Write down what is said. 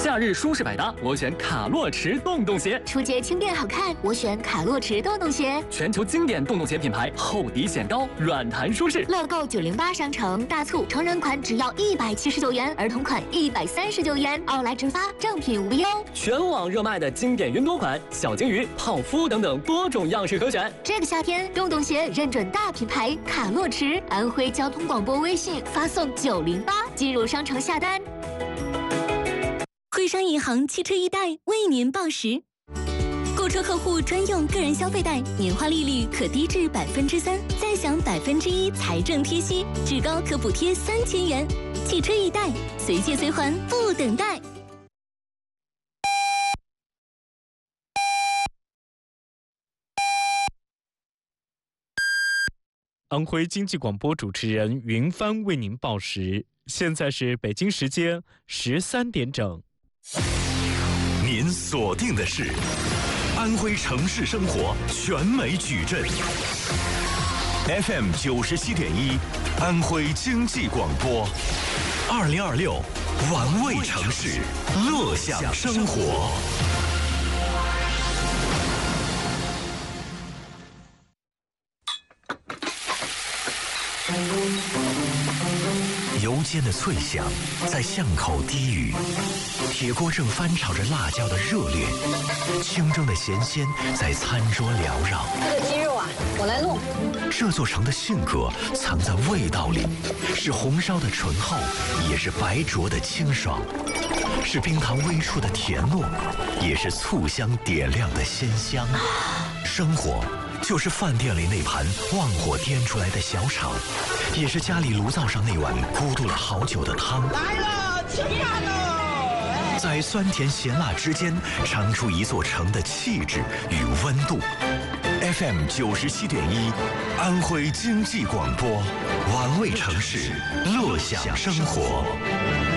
夏日舒适百搭，我选卡洛驰洞洞鞋。 出街轻便好看，我选卡洛驰洞洞鞋。 全球经典洞洞鞋品牌，厚底显高，软弹舒适。 乐购908商城大促，成人款只要179元，儿童款139元，奥莱直发，正品无忧。 全网热卖的经典云朵款，小金鱼、泡芙等等多种样式可选。 这个夏天，洞洞鞋认准大品牌卡洛驰，安徽交通广播微信发送908进入商城下单。 徽商银行汽车易贷为您报时，购车客户专用个人消费贷，年化利率可低至3%，再享1%财政贴息，至高可补贴3000元。汽车易贷，随借随还，不等待。 安徽经济广播主持人云帆为您报时，现在是北京时间13点整。 您锁定的是安徽城市生活全美矩阵 FM 97.1，安徽经济广播，2026玩味城市，乐享生活。油煎的脆响在巷口低语，铁锅正翻炒着辣椒的热烈，清蒸的咸鲜在餐桌缭绕。 这个鸡肉啊，我来弄。 这座城的性格藏在味道里，是红烧的醇厚，也是白灼的清爽，是冰糖微触的甜糯，也是醋香点亮的鲜香。生活就是饭店里那盘旺火颠出来的小炒，也是家里炉灶上那碗咕嘟了好久的汤。 来了，吃饭喽！ 在酸甜咸辣之间，尝出一座城的气质与温度。FM 97.1，安徽经济广播，玩味城市，乐享生活。